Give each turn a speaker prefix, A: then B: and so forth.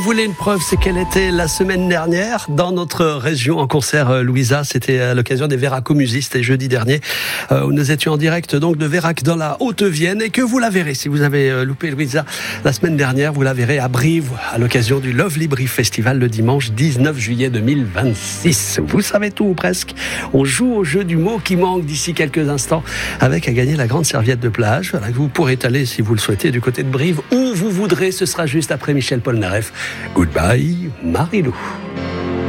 A: Vous voulez une preuve, c'est qu'elle était la semaine dernière dans notre région en concert, Louisa. C'était à l'occasion des Véracomusistes et jeudi dernier, nous étions en direct donc de Vérac dans la Haute-Vienne et que vous la verrez. Si vous avez loupé Louisa la semaine dernière, vous la verrez à Brive à l'occasion du Lovely Brive Festival le dimanche 19 juillet 2026. Vous savez tout ou presque. On joue au jeu du mot qui manque d'ici quelques instants avec à gagner la grande serviette de plage. Voilà, que vous pourrez étaler si vous le souhaitez du côté de Brive où vous voudrez. Ce sera juste après Michel Polnareff. Goodbye, Marilou.